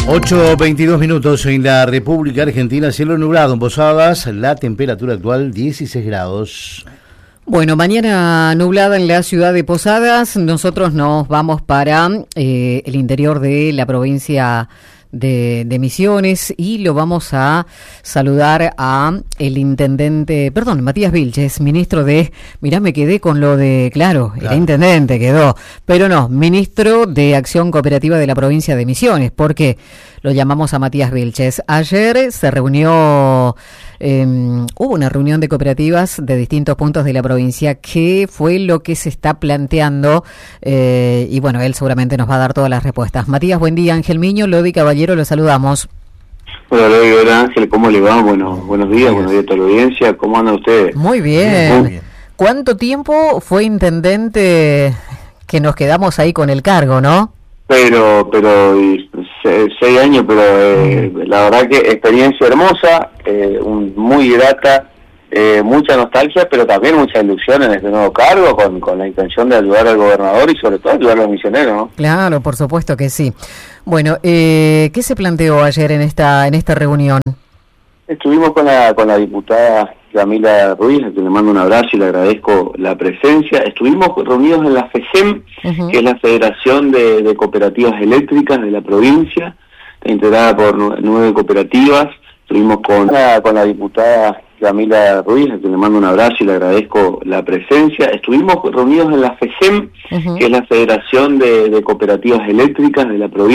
8:22 en la República Argentina, cielo nublado en Posadas, la temperatura actual 16 grados. Bueno, mañana nublada en la ciudad de Posadas, nosotros nos vamos para el interior de la provincia de Misiones y lo vamos a saludar a Matías Vilches, ministro de, mirá, me quedé con lo de, claro, era intendente, quedó, pero no, ministro de Acción Cooperativa de la provincia de Misiones, porque lo llamamos a Matías Vilches. Ayer se reunió, hubo una reunión de cooperativas de distintos puntos de la provincia. ¿Qué fue lo que se está planteando? Y bueno, él seguramente nos va a dar todas las respuestas. Matías, buen día. Ángel Miño, Lodi Caballero, lo saludamos. Hola Lodi, hola Ángel, ¿cómo le va? Bueno, buenos días a toda la audiencia. ¿Cómo andan ustedes? Muy bien. ¿Cuánto tiempo fue intendente que nos quedamos ahí con el cargo, no? Pero 6 años, pero la verdad que experiencia hermosa, muy grata, mucha nostalgia, pero también mucha ilusión en este nuevo cargo, con la intención de ayudar al gobernador y sobre todo ayudar a los misioneros, ¿no? Claro, por supuesto que sí. Bueno, ¿qué se planteó ayer en esta reunión? Estuvimos con la diputada Camila Ruiz, a quien le mando un abrazo y le agradezco la presencia. Estuvimos reunidos en la FECEM, que es la Federación de Cooperativas Eléctricas de la provincia, integrada por 9 cooperativas. Estuvimos con la diputada Camila Ruiz, a quien le mando un abrazo y le agradezco la presencia. Estuvimos reunidos en la FECEM, que es la Federación de Cooperativas Eléctricas de la provincia.